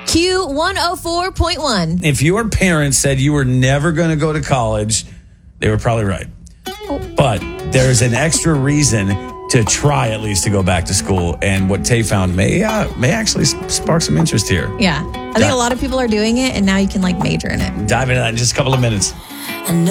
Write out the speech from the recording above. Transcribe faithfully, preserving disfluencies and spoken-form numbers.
Q one oh four point one. If your parents said you were never going to go to college, they were probably right. But there's an extra reason to try at least to go back to school. And what Tay found may uh, may actually spark some interest here. Yeah. I think a lot of people are doing it, and now you can like major in it. Dive into that in just a couple of minutes.